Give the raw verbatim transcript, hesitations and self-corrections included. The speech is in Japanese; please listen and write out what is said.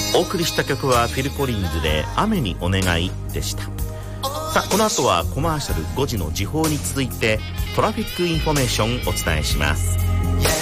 お送りした曲はフィル・コリンズで雨にお願いでした。さあこの後はコマーシャルごじの時報に続いてトラフィックインフォメーションお伝えします。